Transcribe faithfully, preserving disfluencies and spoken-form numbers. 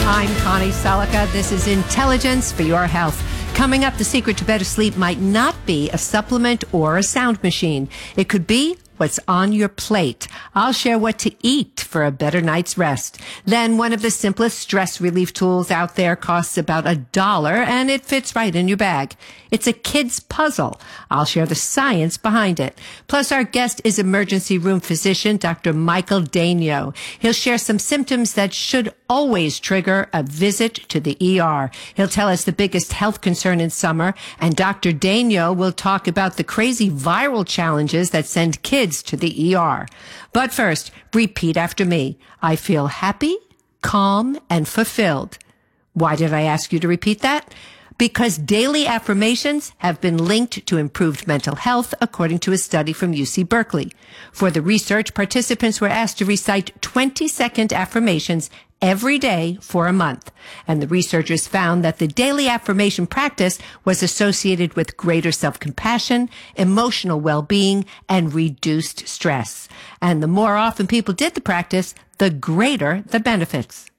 I'm Connie Selica. This is Intelligence for Your Health. Coming up, the secret to better sleep might not be a supplement or a sound machine. It could be what's on your plate. I'll share what to eat for a better night's rest. Then one of the simplest stress relief tools out there costs about a dollar and it fits right in your bag. It's a kid's puzzle. I'll share the science behind it. Plus our guest is emergency room physician, Doctor Michael Daigneault. He'll share some symptoms that should always trigger a visit to the E R. He'll tell us the biggest health concern in summer, and Doctor Daigneault will talk about the crazy viral challenges that send kids to the E R. But first, repeat after me. I feel happy, calm, and fulfilled. Why did I ask you to repeat that? Because daily affirmations have been linked to improved mental health, according to a study from U C Berkeley. For the research, participants were asked to recite twenty-second affirmations every day for a month. And the researchers found that the daily affirmation practice was associated with greater self-compassion, emotional well-being, and reduced stress. And the more often people did the practice, the greater the benefits.